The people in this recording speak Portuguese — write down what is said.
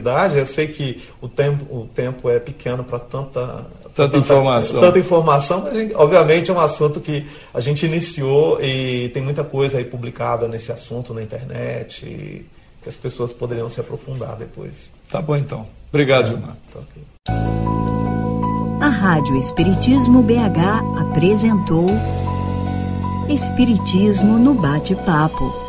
Eu sei que o tempo é pequeno para tanta informação, mas obviamente é um assunto que a gente iniciou e tem muita coisa aí publicada nesse assunto na internet e que as pessoas poderiam se aprofundar depois. Tá bom então. Obrigado, Gilmar. Tá okay. A Rádio Espiritismo BH apresentou Espiritismo no Bate-Papo.